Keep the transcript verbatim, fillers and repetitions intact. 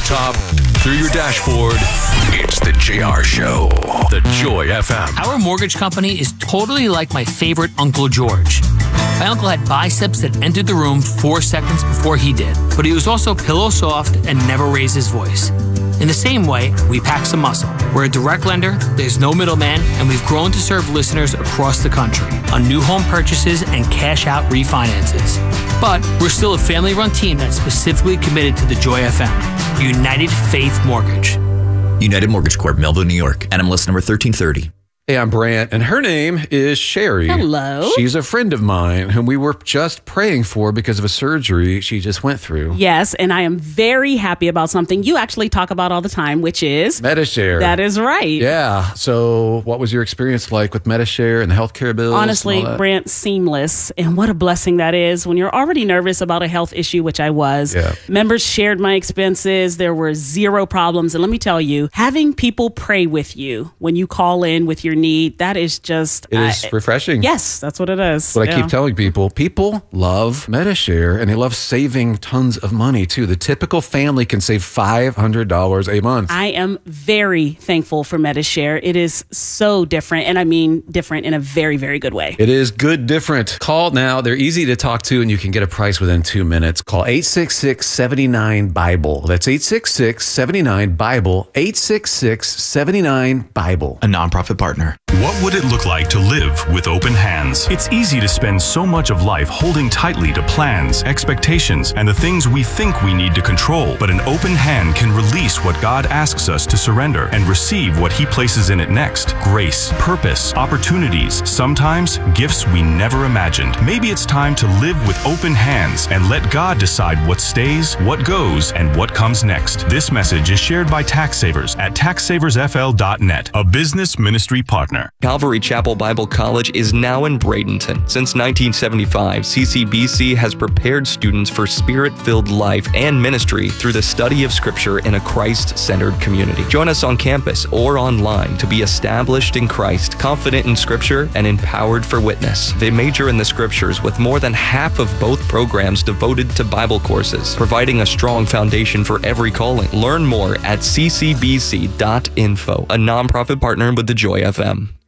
laptop, through your dashboard. It's the J R Show. The Joy F M. Our mortgage company is totally like my favorite Uncle George. My uncle had biceps that entered the room four seconds before he did, but he was also pillow soft and never raised his voice. In the same way, we pack some muscle. We're a direct lender, there's no middleman, and we've grown to serve listeners across the country on new home purchases and cash out refinances. But we're still a family-run team that's specifically committed to the Joy F M. United Faith Mortgage. United Mortgage Corp, Melville, New York. N M L S number thirteen thirty. Hey, I'm Brant, and her name is Sherry. Hello. She's a friend of mine whom we were just praying for because of a surgery she just went through. Yes, and I am very happy about something you actually talk about all the time, which is Medi-Share. That is right. Yeah. So what was your experience like with Medi-Share and the healthcare bills? Honestly, Brant, seamless. And what a blessing that is when you're already nervous about a health issue, which I was. Yeah. Members shared my expenses. There were zero problems. And let me tell you, having people pray with you when you call in with your need, that is just... It is I, refreshing. Yes, that's what it is. But yeah. I keep telling people, people love Medi-Share and they love saving tons of money too. The typical family can save five hundred dollars a month. I am very thankful for Medi-Share. It is so different, and I mean different in a very, very good way. It is good different. Call now. They're easy to talk to and you can get a price within two minutes. Call eight six six, seven nine, Bible. That's eight six six, seven nine, Bible. eight six six, seven nine, Bible. A nonprofit partner. What would it look like to live with open hands? It's easy to spend so much of life holding tightly to plans, expectations, and the things we think we need to control. But an open hand can release what God asks us to surrender and receive what He places in it next. Grace, purpose, opportunities, sometimes gifts we never imagined. Maybe it's time to live with open hands and let God decide what stays, what goes, and what comes next. This message is shared by Tax Savers at tax savers f l dot net, a business ministry partner. Calvary Chapel Bible College is now in Bradenton. Since nineteen seventy-five, C C B C has prepared students for spirit-filled life and ministry through the study of Scripture in a Christ-centered community. Join us on campus or online to be established in Christ, confident in Scripture, and empowered for witness. They major in the Scriptures with more than half of both programs devoted to Bible courses, providing a strong foundation for every calling. Learn more at c c b c dot info, a nonprofit partner with the Joy F M.